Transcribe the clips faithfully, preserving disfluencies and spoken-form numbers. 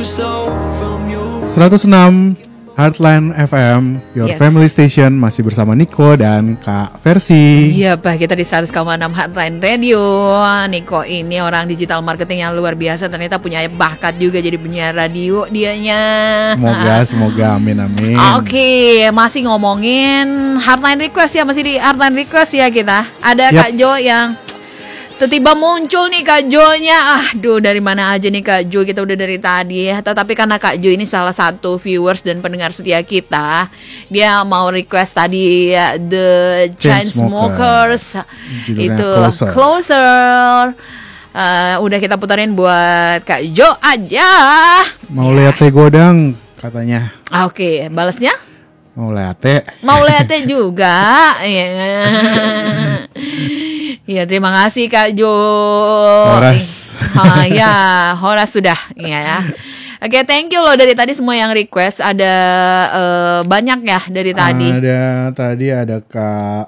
seratus enam Heartline F M, Your Yes. Family Station, masih bersama Niko dan Kak Versi. Iya, Pak, kita di seratus koma enam Heartline Radio. Niko ini orang digital marketing yang luar biasa, ternyata punya bakat juga jadi penyiar radio dianya. Semoga, semoga, amin, amin. Oke, masih ngomongin Heartline Request ya, masih di Heartline Request ya kita. Ada Yap. Kak Jo yang tiba-tiba muncul nih Kak Jo-nya. Aduh, dari mana aja nih Kak Jo, kita udah dari tadi. Tetapi karena Kak Jo ini salah satu viewers dan pendengar setia kita, dia mau request tadi ya, The Chainsmokers, Judulnya itu Closer. Closer. Uh, udah kita puterin buat Kak Jo aja. Mau lihat teh godang katanya. Ah, Oke, balasnya? Mau lihat teh. Mau lihatnya juga. Iya. Iya, terima kasih Kak Jo. Horas. Ah, ya, Horas sudah. Iya ya. Oke, thank you loh dari tadi semua yang request. Ada eh, banyak ya dari tadi. Ada tadi ada Kak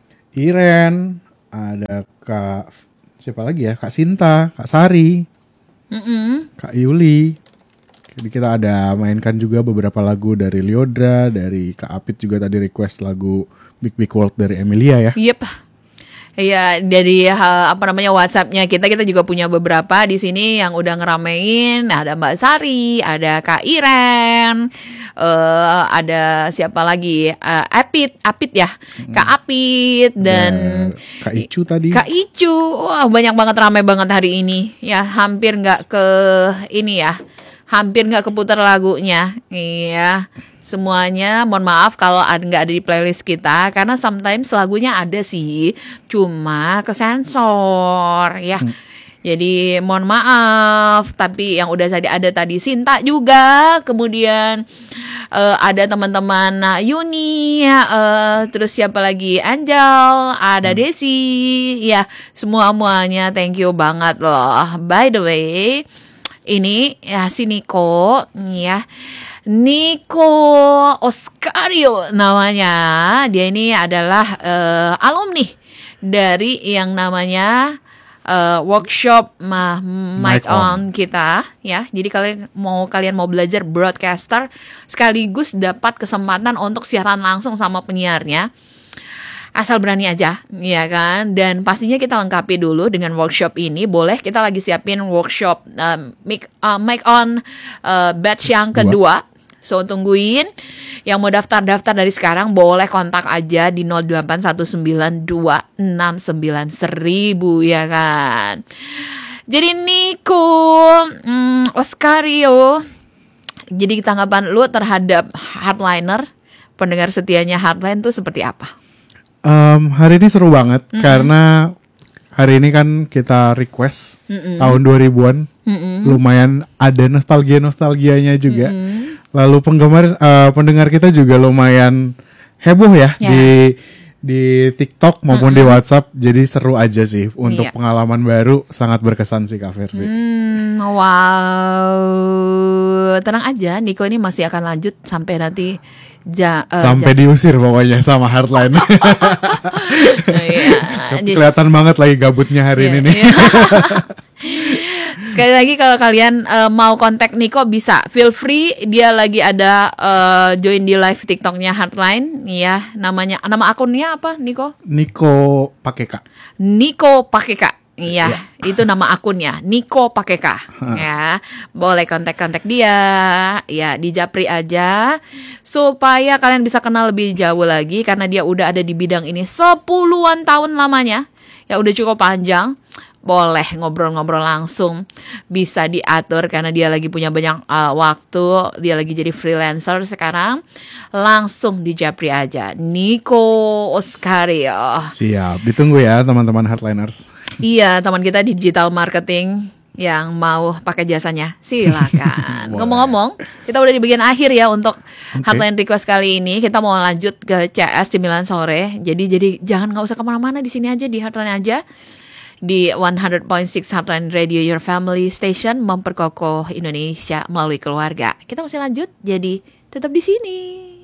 Iren, ada Kak siapa lagi ya? Kak Sinta, Kak Sari, Mm-mm. Kak Yuli. Jadi kita ada mainkan juga beberapa lagu dari Lyodra, dari Kak Apit juga tadi request lagu Big Big World dari Emilia ya. Yep. Iya, dari uh, apa namanya WhatsApp-nya kita kita juga punya beberapa di sini yang udah ngeramein. Ada Mbak Sari, ada Kak Iren, uh, ada siapa lagi? Uh, Apit, Apit ya, Kak Apit dan Ya, Kak Icu tadi. Kak Icu. Wah, banyak banget, ramai banget hari ini. Ya, hampir nggak ke ini ya, hampir nggak keputar lagunya. Iya. Semuanya mohon maaf kalau ada nggak ada di playlist kita, karena sometimes lagunya ada sih, cuma kesensor ya. Hmm. Jadi mohon maaf, tapi yang udah tadi ada tadi Sinta juga, kemudian uh, ada teman-teman uh, Yuni, uh, terus siapa lagi, Angel, ada hmm. Desi, ya semua-muanya thank you banget loh. By the way, ini ya si Niko ya. Niko Oscario namanya. Dia ini adalah uh, alumni dari yang namanya uh, workshop uh, Mic On kita ya. Jadi kalian mau kalian mau belajar broadcaster sekaligus dapat kesempatan untuk siaran langsung sama penyiarnya. Asal berani aja, ya kan? Dan pastinya kita lengkapi dulu dengan workshop ini. Boleh, kita lagi siapin workshop uh, Mic uh, Mic On uh, batch yang kedua. So tungguin. Yang mau daftar-daftar dari sekarang boleh kontak aja di nol delapan satu sembilan dua enam sembilan seribu ya kan. Jadi Niko mm, Oscario, jadi tanggapan lu terhadap Heartliner, pendengar setianya Heartline tuh seperti apa? Um, hari ini seru banget mm-hmm. karena hari ini kan kita request mm-hmm. tahun dua ribuan, mm-hmm. lumayan ada nostalgia-nostalgianya juga. Mm-hmm. Lalu penggemar uh, pendengar kita juga lumayan heboh ya yeah. di di TikTok maupun mm-hmm. di WhatsApp. Jadi seru aja sih untuk yeah. pengalaman baru, sangat berkesan sih Kak Versi. Hmm, wow, tenang aja, Niko ini masih akan lanjut sampai nanti. Ja, uh, sampai ja. diusir pokoknya sama Heartline. Oh, iya. Kelihatan banget lagi gabutnya hari iya, ini nih. Iya. Sekali lagi kalau kalian uh, mau kontak Niko bisa, feel free. Dia lagi ada uh, join di live TikToknya Heartline, ya. Namanya, nama akunnya apa, Niko? Niko pakai K. Niko pakai K. Iya, ya. Itu nama akunnya, Niko pakai K. Ya, boleh kontak-kontak dia, ya di Japri aja, supaya kalian bisa kenal lebih jauh lagi, karena dia udah ada di bidang ini sepuluhan tahun lamanya, ya udah cukup panjang. Boleh ngobrol-ngobrol langsung, bisa diatur karena dia lagi punya banyak uh, waktu, dia lagi jadi freelancer sekarang. Langsung di Japri aja, Niko Oscario. Siap, ditunggu ya teman-teman Heartliners. Iya, teman kita di digital marketing yang mau pakai jasanya, silakan. Ngomong-ngomong, kita udah di bagian akhir ya untuk okay. Heartline Request kali ini. Kita mau lanjut ke C S sembilan sore. Jadi jadi jangan nggak usah kemana-mana, di sini aja di Heartline aja. Di seratus koma enam Heartline Radio, Your Family Station, memperkokoh Indonesia melalui keluarga. Kita masih lanjut, jadi tetap di sini.